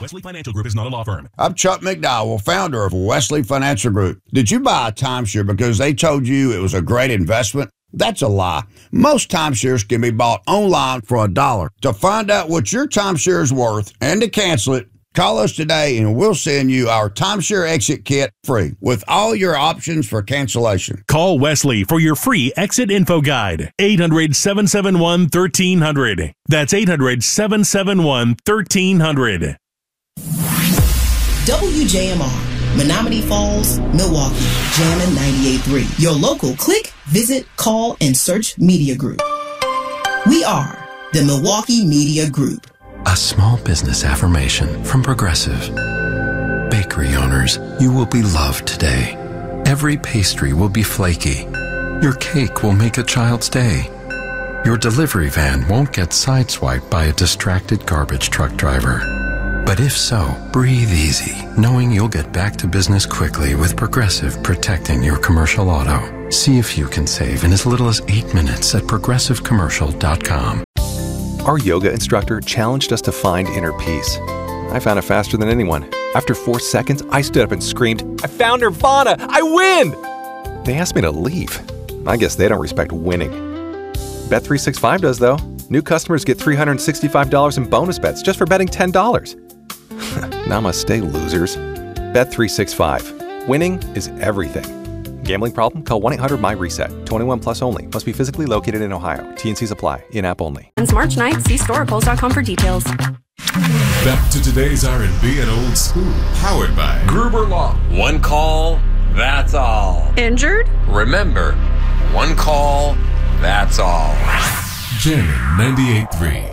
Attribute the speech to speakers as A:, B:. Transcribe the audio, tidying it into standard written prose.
A: Wesley Financial Group is not a law firm.
B: I'm Chuck McDowell, founder of Wesley Financial Group. Did you buy a timeshare because they told you it was a great investment? That's a lie. Most timeshares can be bought online for $1. To find out what your timeshare is worth and to cancel it, call us today and we'll send you our timeshare exit kit free with all your options for cancellation.
A: Call Wesley for your free exit info guide. 800-771-1300. That's 800-771-1300.
C: WJMR, Menominee Falls, Milwaukee, Jammin' 98.3. Your local click, visit, call, and search media group. We are the Milwaukee Media Group.
D: A small business affirmation from Progressive. Bakery owners, you will be loved today. Every pastry will be flaky. Your cake will make a child's day. Your delivery van won't get sideswiped by a distracted garbage truck driver. But if so, breathe easy, knowing you'll get back to business quickly with Progressive protecting your commercial auto. See if you can save in as little as 8 minutes at progressivecommercial.com.
E: Our yoga instructor challenged us to find inner peace. I found it faster than anyone. After 4 seconds, I stood up and screamed, "I found Nirvana! I win!" They asked me to leave. I guess they don't respect winning. Bet365 does, though. New customers get $365 in bonus bets just for betting $10. Namaste, losers. Bet365. Winning is everything. Gambling problem? Call 1-800-MY-RESET. 21 plus only. Must be physically located in Ohio. T&Cs apply. In-app only.
F: It's March 9th. See store at Kohl's.com for details.
G: Back to today's R&B and old school. Powered by Gruber Law.
H: One call, that's all.
F: Injured?
H: Remember, one call, that's all.
G: Jammin' 98.3.